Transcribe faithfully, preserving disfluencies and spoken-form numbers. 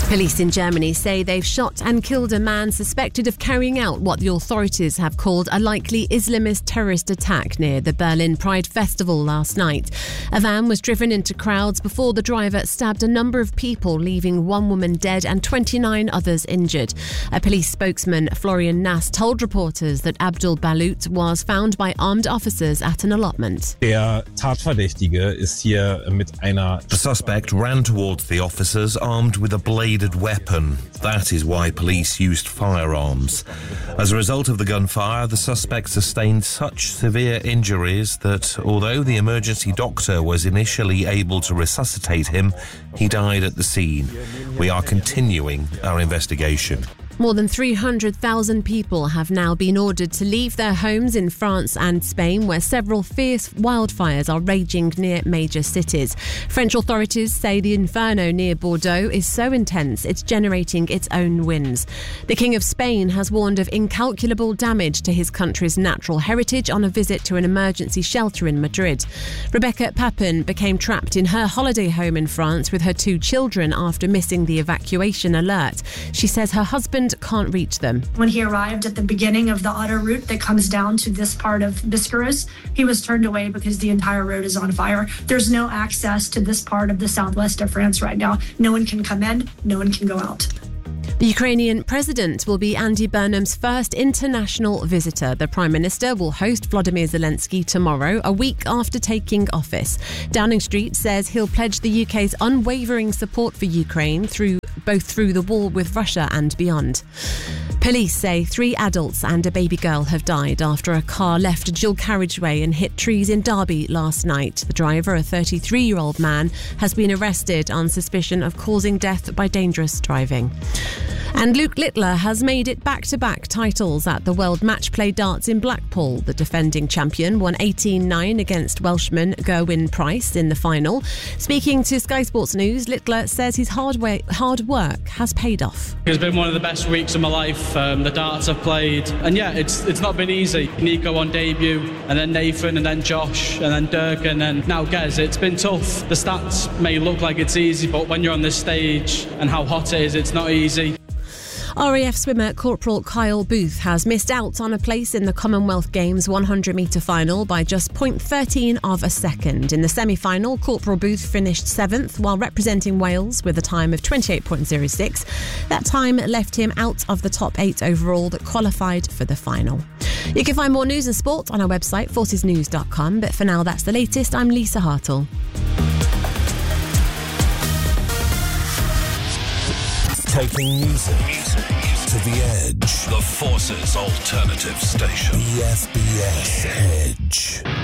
Police in Germany say they've shot and killed a man suspected of carrying out what the authorities have called a likely Islamist terrorist attack near the Berlin Pride Festival last night. A van was driven into crowds before the driver stabbed a number of people, leaving one woman dead and twenty-nine others injured. A police spokesman, Florian Nass, told reporters that Abdul Balut was found by armed officers at an allotment. Der Tatverdächtige ist hier mit einer... The suspect ran towards the officers armed with a bladed weapon. That is why police used firearms. As a result of the gunfire, the suspect sustained such severe injuries that, although the emergency doctor was initially able to resuscitate him, he died at the scene. We are continuing our investigation. More than three hundred thousand people have now been ordered to leave their homes in France and Spain, where several fierce wildfires are raging near major cities. French authorities say the inferno near Bordeaux is so intense it's generating its own winds. The King of Spain has warned of incalculable damage to his country's natural heritage on a visit to an emergency shelter in Madrid. Rebecca Papin became trapped in her holiday home in France with her two children after missing the evacuation alert. She says her husband can't reach them. When he arrived at the beginning of the autoroute that comes down to this part of Biscarrosse, he was turned away because the entire road is on fire. There's no access to this part of the southwest of France right now. No one can come in, no one can go out. The Ukrainian president will be Andy Burnham's first international visitor. The Prime Minister will host Volodymyr Zelensky tomorrow, a week after taking office. Downing Street says he'll pledge the U K's unwavering support for Ukraine through both through the war with Russia and beyond. Police say three adults and a baby girl have died after a car left a dual carriageway and hit trees in Derby last night. The driver, a thirty-three-year-old man, has been arrested on suspicion of causing death by dangerous driving. And Luke Littler has made it back-to-back titles at the World Match Play Darts in Blackpool. The defending champion won eighteen nine against Welshman Gerwyn Price in the final. Speaking to Sky Sports News, Littler says his hard, way, hard work has paid off. It's been one of the best weeks of my life. Um, the darts I've played, and yeah, it's it's not been easy. Nico on debut, and then Nathan, and then Josh, and then Dirk, and then now Gez. It's been tough. The stats may look like it's easy, but when you're on this stage and how hot it is, it's not easy. R A F swimmer Corporal Kyle Booth has missed out on a place in the Commonwealth Games one hundred metre final by just zero point one three of a second. In the semi-final, Corporal Booth finished seventh while representing Wales with a time of twenty-eight point oh six. That time left him out of the top eight overall that qualified for the final. You can find more news and sport on our website, forces news dot com. But for now, that's the latest. I'm Lisa Hartle. Taking music to the edge. The Forces Alternative Station. E S B S Edge.